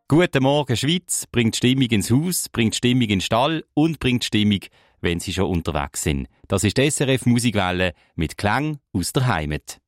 Guten Morgen Schweiz bringt Stimmung ins Haus, bringt Stimmung in den Stall und bringt Stimmung, wenn Sie schon unterwegs sind. Das ist die SRF Musikwelle mit Klang aus der Heimat.